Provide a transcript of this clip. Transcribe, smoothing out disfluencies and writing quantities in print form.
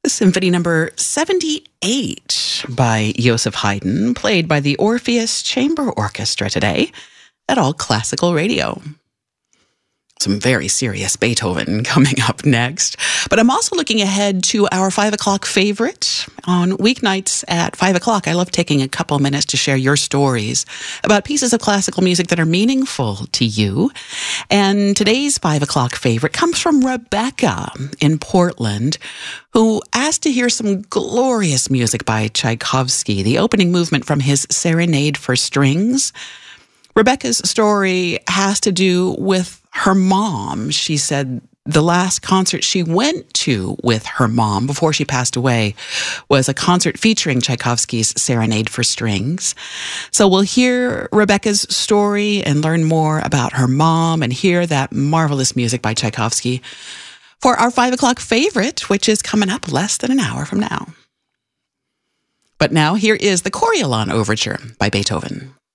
Symphony number 78 by Joseph Haydn, played by the Orpheus Chamber Orchestra today at All Classical Radio. Some very serious Beethoven coming up next. But I'm also looking ahead to our 5 o'clock favorite on weeknights at 5 o'clock. I love taking a couple minutes to share your stories about pieces of classical music that are meaningful to you. And today's 5 o'clock favorite comes from Rebecca in Portland, who asked to hear some glorious music by Tchaikovsky, the opening movement from his Serenade for Strings. Rebecca's story has to do with her mom. She said the last concert she went to with her mom before she passed away was a concert featuring Tchaikovsky's Serenade for Strings. So we'll hear Rebecca's story and learn more about her mom and hear that marvelous music by Tchaikovsky for our 5 o'clock favorite, which is coming up less than an hour from now. But now here is the Coriolan Overture by Beethoven.